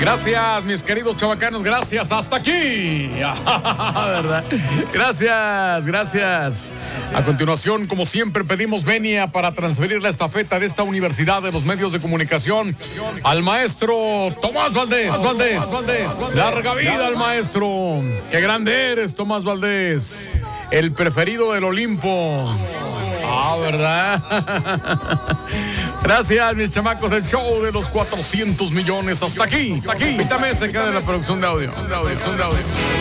Gracias, mis queridos chavacanos, gracias. Hasta aquí. ¿Verdad? Gracias. A continuación, como siempre, pedimos venia para transferir la estafeta de esta universidad de los medios de comunicación al maestro Tomás Valdés. Larga vida al maestro. Qué grande eres, Tomás Valdés. El preferido del Olimpo. ¿Verdad? Gracias, mis chamacos del show de los 400 millones. Hasta aquí. Quítame, se queda en la producción de audio.